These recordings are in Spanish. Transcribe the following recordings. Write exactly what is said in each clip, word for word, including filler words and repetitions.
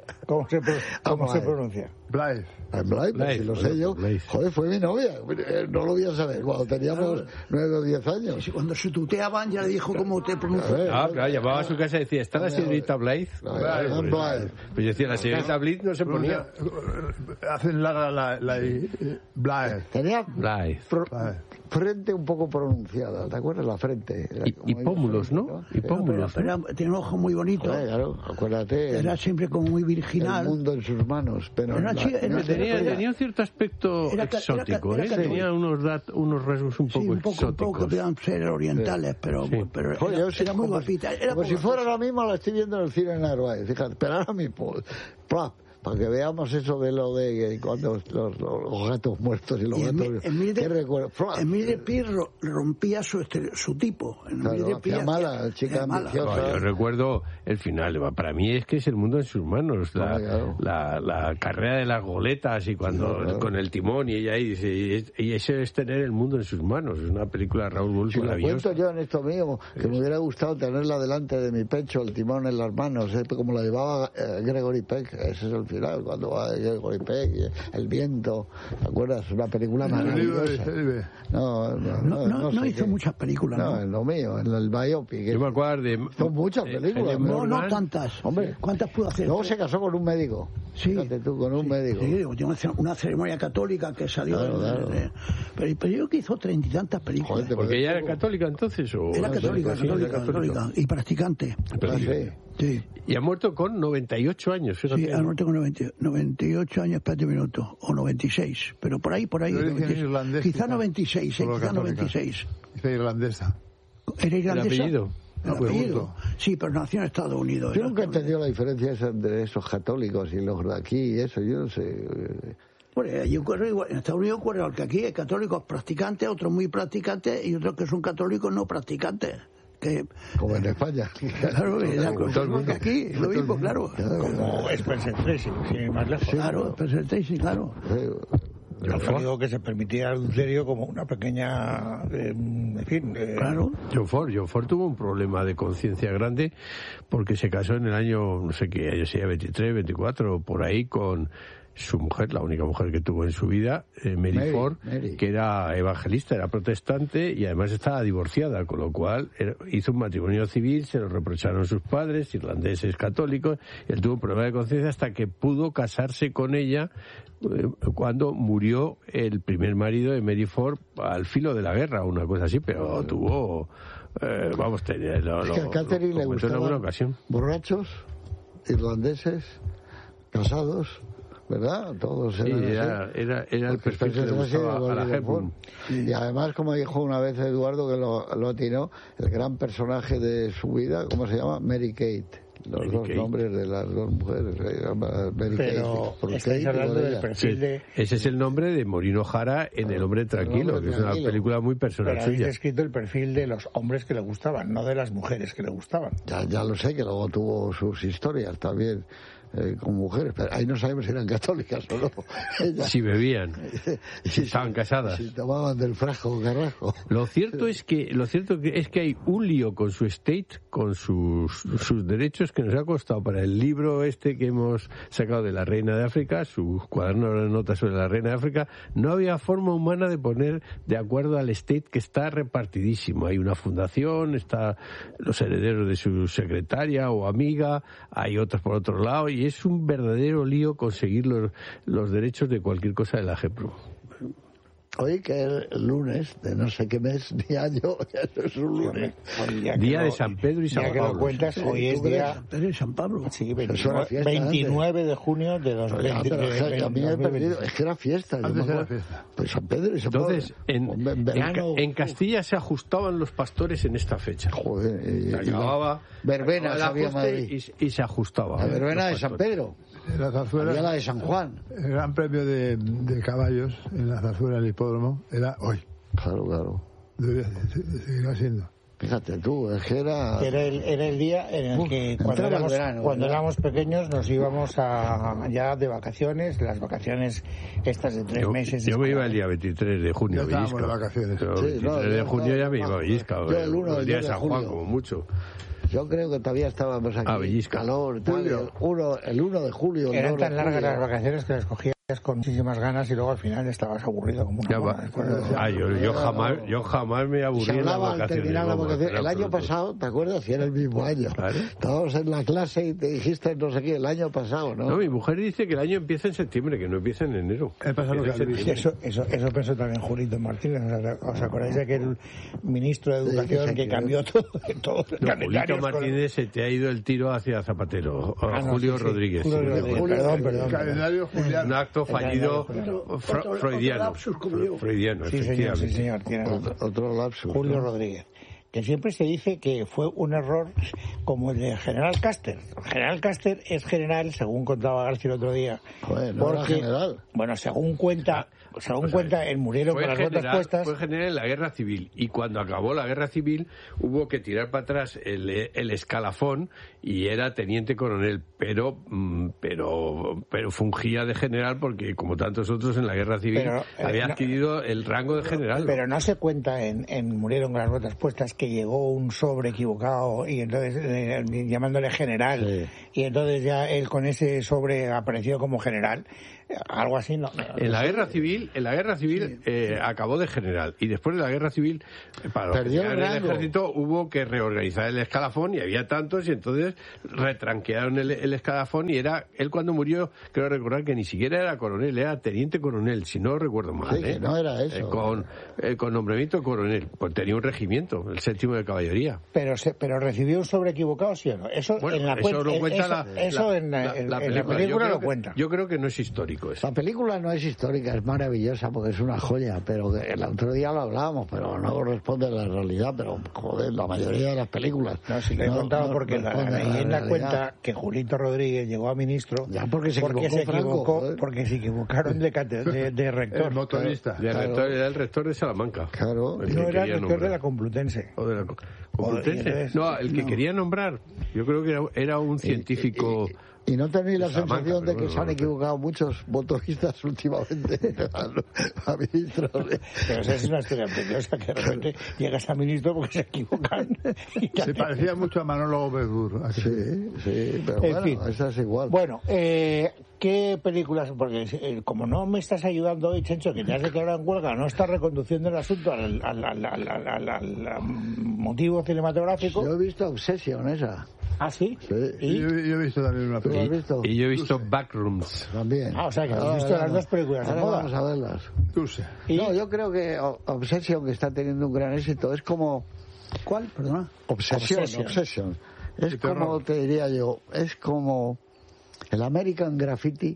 ¿Cómo se, cómo se pronuncia? Blythe. Blythe, pues si lo sé yo. Joder, fue mi novia. No lo voy a saber. Cuando teníamos nueve o diez años. Cuando se tuteaban ya le dijo cómo te pronuncias. Ah, claro, llamaba a su casa y decía, ¿está la señorita Blythe? Blythe. Pues decía, la señorita Blythe no se ponía. Hacen la, la, la, Blythe. Tenía Blythe. Frente un poco pronunciada, ¿te acuerdas? La frente. Y, y pómulos, ¿no? Y pómulos. Pero, pero, tiene un ojo muy bonito. Joder, claro, acuérdate. Era siempre como muy virginal. El mundo en sus manos. Pero era, la, chica, no tenía, era, tenía un cierto aspecto era, exótico, era, era, ¿eh? Tenía unos, dat, unos rasgos un poco, sí, un poco exóticos. Un poco que podían ser orientales, sí. pero, sí. pero Joder, era, sí, era muy como, guapita. Era como si fuera ahora mismo, la estoy viendo en el cine en Narváez. Fíjate, pero ahora mismo. ¡Plap! Para que veamos eso de lo de cuando los, los, los gatos muertos y los y gatos... Emilio Emilio Pirro rompía su, su tipo. Claro, hacía mala, chica ambiciosa. No, yo recuerdo el final. Para mí es que es el mundo en sus manos. La, claro. la, la carrera de las goletas y cuando claro. con el timón y ella ahí dice... Y eso es tener el mundo en sus manos. Es una película de Raúl Wolf si maravillosa. Lo cuento yo en esto mío, que es. me hubiera gustado tenerla delante de mi pecho, el timón en las manos, ¿eh? Como la llevaba eh, Gregory Peck. Ese es el final, cuando va Gregory Peck, el viento, ¿te acuerdas? Una película maravillosa. No, no, no, no, no, no hizo qué. muchas películas. No, en lo mío, en el biopic. Yo me acuerdo de... Son muchas películas. No, no tantas. Hombre, ¿cuántas pudo hacer? Luego se casó con un médico. Sí. Fíjate tú, con un sí, médico. Sí, una ceremonia católica que salió... Claro, de, claro. De, pero, pero yo que hizo treinta y tantas películas. Joder, ¿porque ella era católica entonces? ¿O era católica, sí, católica, era católica, católica y practicante. practicante. Sí. Y ha muerto con noventa y ocho años, fíjate. Sí, ha muerto con noventa, noventa y ocho años, espérate un minuto, o noventa y seis, pero por ahí, por ahí. noventa y seis, irlandés, quizá noventa y seis, eh, quizá noventa y seis. Quizá irlandesa. ¿Era irlandesa? ¿El apellido? El apellido. Sí, pero nació en Estados Unidos. Yo nunca he entendido la diferencia esa entre esos católicos y los de aquí y eso, yo no sé... Bueno, allí ocurre igual, en Estados Unidos ocurre igual que aquí, hay católicos practicantes, otros muy practicantes y otros que son católicos no practicantes. Que, como en España. Claro, como que aquí, lo mismo, claro. Como Spencer Tracy, sin más lejos. Claro, Spencer Tracy, claro. Yo digo que se permitía el adulterio como una pequeña, eh, en fin... Eh... Claro. John Ford, John Ford tuvo un problema de conciencia grande porque se casó en el año, no sé qué, yo sé, veintitrés, veinticuatro, por ahí con... su mujer, la única mujer que tuvo en su vida, eh, Mary, Mary Ford, Mary. que era evangelista, era protestante y además estaba divorciada, con lo cual era, hizo un matrimonio civil, se lo reprocharon sus padres, irlandeses católicos, y él tuvo un problema de conciencia hasta que pudo casarse con ella eh, cuando murió el primer marido de Mary Ford al filo de la guerra, una cosa así, pero uh, tuvo, eh, vamos, tenía, lo, es que a Catherine le gustaban borrachos, irlandeses, casados, ¿verdad? Todos sí, era, era, era el perfil que le gustaba a la Hepburn. Y además, como dijo una vez Eduardo, que lo, lo atinó, el gran personaje de su vida, ¿cómo se llama? Mary Kate. Los Mary dos Kate. nombres de las dos mujeres. Mary Pero Kate, estáis Kate hablando del perfil sí. de... Ese es el nombre de Maureen O'Hara en El hombre tranquilo, el hombre que tranquilo. Es una película muy personal Pero suya. habéis descrito el perfil de los hombres que le gustaban, no de las mujeres que le gustaban. Ya, ya lo sé, que luego tuvo sus historias también. Eh, con mujeres, pero ahí no sabemos si eran católicas o no. Ellas, si bebían, si estaban casadas, si tomaban del frasco garrajo. Lo cierto es que lo cierto es que hay un lío con su estate, con sus sus derechos que nos ha costado para el libro este que hemos sacado de la Reina de África, su cuaderno de notas sobre la Reina de África. No había forma humana de poner de acuerdo al estate, que está repartidísimo. Hay una fundación, está los herederos de su secretaria o amiga, hay otros por otro lado y es un verdadero lío conseguir los, los derechos de cualquier cosa de la Hepburn. Hoy que el lunes de no sé qué mes ni año, eso es un lunes. Día lo, de San Pedro y San ya Pablo. Que lo cuentas, hoy es día San Pedro y San Pablo. Sí, veintinueve, veintinueve de junio de dos mil veinte. A mí me he perdido, es que era fiesta. Antes era fiesta. Pues San Pedro y San Pablo. Entonces, en, en, verano, en, en Castilla se ajustaban los pastores en esta fecha. Joder. Y, se acababa, verbena sabía Madrid. Y, y se ajustaba. La verbena de San Pedro. La zarzuela, había la de San Juan. El gran premio de, de caballos en la zarzuela del hipódromo era hoy. Claro, claro. Debería seguir siendo. Fíjate tú, es que era... Era el, era el día en el que uh, cuando, éramos, verano, cuando éramos pequeños nos íbamos a, ya de vacaciones, las vacaciones estas de tres yo, meses. Yo me iba el día veintitrés de junio a Bellisca. De vacaciones. Pero sí, veintitrés no, de no, junio no, ya me iba a Bellisca. Yo el uno el día de de San Juan julio. como mucho. Yo creo que todavía estábamos aquí. Ah, Bellisca. Calor, tal, el, uno, el uno de julio. Eran tan largas julio. las vacaciones que las cogías con muchísimas ganas y luego al final estabas aburrido como una mona. Ah, yo, yo jamás yo jamás me aburrí en las vacaciones. La vacaciones. El año pasado, ¿te acuerdas? Si era el mismo año. ¿Vale? Estábamos en la clase y te dijiste no sé qué, el año pasado, ¿no? No, mi mujer dice que el año empieza en septiembre, que no empieza en enero. El pasado eso, eso, eso pensó también Julito Martínez. ¿Os acordáis de aquel ministro de Educación sí, que cambió todo? todo no, Julito Martínez con... se te ha ido el tiro hacia Zapatero. Ah, no, Julio sí, sí. Rodríguez. Julio Rodríguez. Julio, perdón, perdón. Calendario Julián. Un acto fallido fre- freudiano. Freudiano, sí, señor, sí, señor. Tiene otro, otro lapsus. Julio ¿no? Rodríguez. Que siempre se dice que fue un error como el de General Caster. General Caster es general, según contaba García el otro día. Joder, no porque, era general. Bueno, según cuenta, según o sea, cuenta, el murieron con las general, botas puestas. Fue general en la Guerra Civil y cuando acabó la Guerra Civil hubo que tirar para atrás el, el escalafón y era teniente coronel, pero pero pero fungía de general porque como tantos otros en la Guerra Civil pero, eh, había no, adquirido el rango de general. Pero no se cuenta en, en murieron con las botas puestas que llegó un sobre equivocado y entonces eh, llamándole general sí. y entonces ya él con ese sobre apareció como general, algo así. No, no, en la Guerra Civil en la Guerra Civil eh, acabó de general y después de la Guerra Civil para perdió el, el ejército hubo que reorganizar el escalafón y había tantos y entonces retranquearon el, el escalafón y era él cuando murió, creo recordar que ni siquiera era coronel, era teniente coronel, si no recuerdo mal, sí, ¿eh? que no era eso, eh, con, eh, con nombramiento de coronel, pues tenía un regimiento, el séptimo de caballería. Pero se, pero recibió un sobre equivocado, ¿sí o no? Eso bueno, en la eso cuen- lo cuenta eso, la, eso la, en, la, en, la, en película, la película lo que, cuenta. Yo creo que no es histórico eso. La película no es histórica, es maravillosa porque es una joya, pero el otro día lo hablábamos, pero no corresponde a la realidad, pero joder, la mayoría de las películas. No, si le he no, contado no porque la, la leyenda cuenta que Julito Rodríguez llegó a ministro ya porque se porque equivocó, se equivocó Franco, porque se equivocaron de, cate- de, de rector. El motorista. Claro. De rector, era el rector de Salamanca. Claro. El no era el rector nombrar. de la Complutense. O de la Complutense. No, el que no. quería nombrar. Yo creo que era, era un científico. Y, y, y, Y no tenéis la Salamanca, sensación de que bueno, se han no, equivocado muchos motoristas últimamente a, a ministros. Pero esa es una historia preciosa, que de repente llegas a ministro porque se equivocan. Se parecía mucho a Manolo Gómez Burr. Sí, sí, pero en bueno, fin. esa es igual. Bueno, eh, ¿qué películas? Porque eh, como no me estás ayudando hoy, Chencho, que te has declarado en huelga, no estás reconduciendo el asunto al, al, al, al, al, al, al, al motivo cinematográfico. Yo he visto Obsession esa. ¿Ah, sí? Sí. ¿Y? Yo, yo he visto también una película. ¿Tú has visto? Y yo he visto Backrooms. También. Ah, o sea, que has Ahora visto las veremos. dos películas de Ahora moda. vamos a verlas. Dulce. ¿Y? No, yo creo que O- Obsession, que está teniendo un gran éxito, es como... ¿Cuál? Perdona. Obsession, Obsession. Obsession. Es Y como, terror. te diría yo, es como el American Graffiti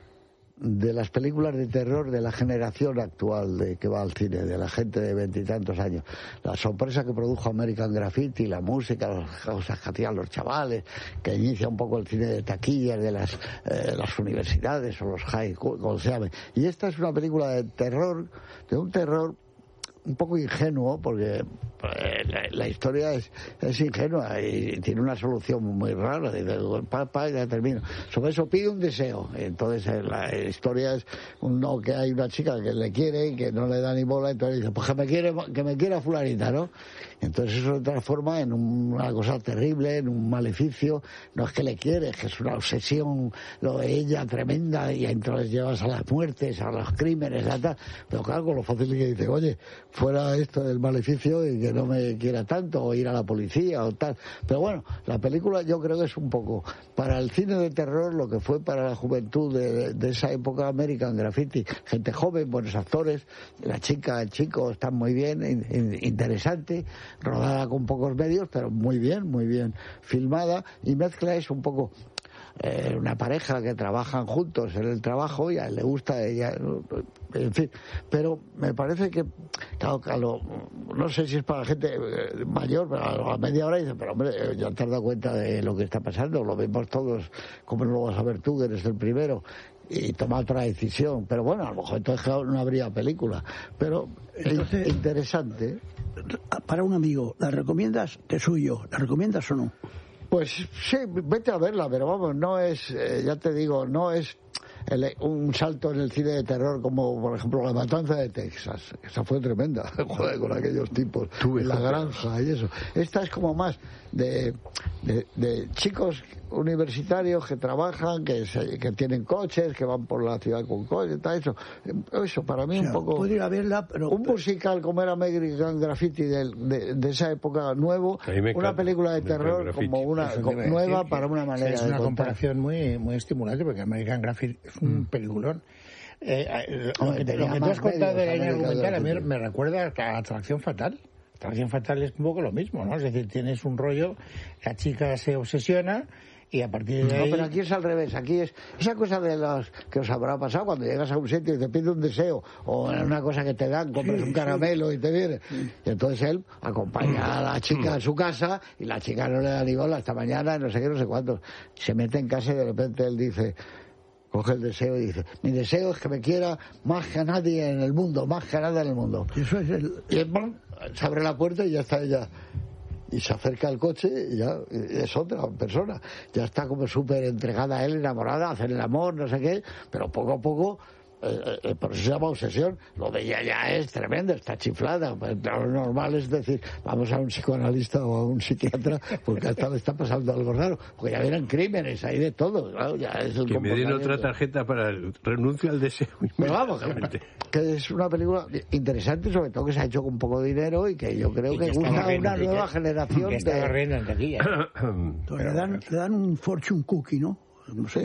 de las películas de terror de la generación actual de que va al cine, de la gente de veintitantos años. La sorpresa que produjo American Graffiti, la música, las cosas que hacían los chavales, que inicia un poco el cine de taquillas de las, eh, las universidades o los high school, como se llame. Y esta es una película de terror, de un terror un poco ingenuo, porque eh, la, la historia es, es ingenua y tiene una solución muy rara. Dice, pa, pa, ya termino. Sobre eso pide un deseo. Entonces eh, la historia es un, no, que hay una chica que le quiere y que no le da ni bola, entonces dice, pues que me quiere, que me quiera fulanita, ¿no? Entonces eso se transforma en un- una cosa terrible, en un maleficio. No es que le quiere, es que es una obsesión, lo de ella tremenda, y entonces llevas a las muertes, a los crímenes, a tal. Pero claro, con lo fácil que dice, oye, fuera esto del maleficio y que no me quiera tanto, o ir a la policía o tal. Pero bueno, la película yo creo que es un poco para el cine de terror lo que fue para la juventud de, de esa época American Graffiti. Gente joven, buenos actores, la chica, el chico están muy bien, in- in- interesante, rodada con pocos medios, pero muy bien, muy bien filmada, y mezcla es un poco eh, una pareja que trabajan juntos en el trabajo y a él le gusta, ella, en fin, pero me parece que, claro, que a lo- no sé si es para gente eh, mayor, pero a la media hora dice, pero hombre, eh, ya te has dado cuenta de lo que está pasando, lo vemos todos, como no lo vas a ver tú, que eres el primero, y toma otra decisión, pero bueno, a lo mejor entonces claro, no habría película, pero Entonces- in- interesante. Para un amigo, ¿la recomiendas de suyo? ¿La recomiendas o no? Pues sí, vete a verla, pero vamos, no es, eh, ya te digo, no es, el, un salto en el cine de terror como, por ejemplo, La Matanza de Texas. Esa fue tremenda, joder, con aquellos tipos, en la granja y eso. Esta es como más de, de, de chicos universitarios que trabajan, que, se, que tienen coches, que van por la ciudad con coches, tal, eso. Eso para mí, o sea, un poco... Puedo ir a verla, pero... Un musical como era American Graffiti de, de, de esa época nuevo, una película de terror como una como nueva que, para una manera es de una contar. Comparación muy muy estimulante, porque American Graffiti es un mm. peliculón. Eh, eh, lo, lo que te has contado de la línea argumental a mí me recuerda a Atracción Fatal. Atracción Fatal es un poco lo mismo, ¿no? Es decir, tienes un rollo, la chica se obsesiona y a partir de ahí... No, pero aquí es al revés, aquí es esa cosa de los que os habrá pasado cuando llegas a un sitio y te pide un deseo o una cosa que te dan, compras sí, un caramelo sí. y te viene. Y entonces él acompaña a la chica a su casa y la chica no le da ni bola hasta mañana, no sé qué, no sé cuántos. Se mete en casa y de repente él dice... coge el deseo y dice, mi deseo es que me quiera más que a nadie en el mundo, más que a nadie en el mundo. Eso es el... Y ¡bum! Se abre la puerta y ya está ella. Y se acerca al coche y ya es otra persona. Ya está como súper entregada a él, enamorada, a hacer el amor, no sé qué, pero poco a poco... Eh, eh, por eso se llama obsesión. Lo de ella ya es tremendo, está chiflada. Pues, lo normal es decir, vamos a un psicoanalista o a un psiquiatra porque hasta le está pasando algo raro. Porque ya vienen crímenes, hay de todo. Claro, ya es el que me den otra tarjeta para el renuncio al deseo. Pero vamos, que, que es una película interesante, sobre todo que se ha hecho con un poco de dinero y que yo creo y que, que gusta a una nueva generación. Que está barriendo en taquilla. Le dan, le dan un fortune cookie, ¿no? No sé.